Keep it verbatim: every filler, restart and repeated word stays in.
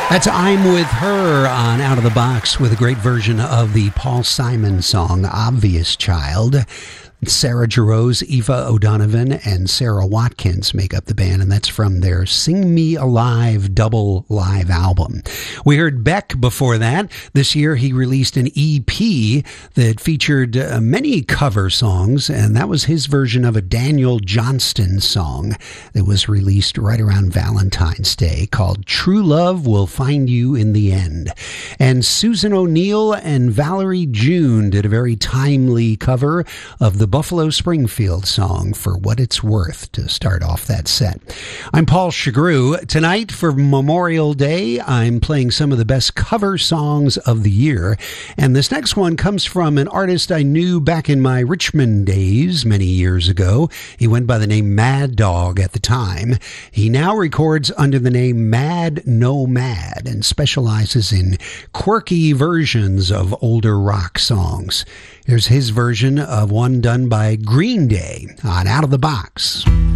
That's I'm With Her on Out of the Box with a great version of the Paul Simon song, Obvious Child. Sarah Jarosz, Eva O'Donovan, and Sarah Watkins make up the band, and that's from their Sing Me Alive double live album. We heard Beck before that. This year he released an E P that featured uh, many cover songs, and that was his version of a Daniel Johnston song that was released right around Valentine's Day called True Love Will Find You in the End. And Susan O'Neill and Valerie June did a very timely cover of the Buffalo Springfield song For What It's Worth to start off that set. I'm Paul Chagru. Tonight for Memorial Day, I'm playing some of the best cover songs of the year. And this next one comes from an artist I knew back in my Richmond days many years ago. He went by the name Mad Dog at the time. He now records under the name Mad No Mad and specializes in quirky versions of older rock songs. Here's his version of one done by Green Day on Out of the Box.